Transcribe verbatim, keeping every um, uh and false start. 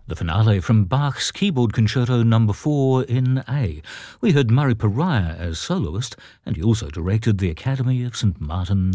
The finale from Bach's Keyboard Concerto number four in A. We heard Murray Pariah as soloist, and he also directed the Academy of Saint Martin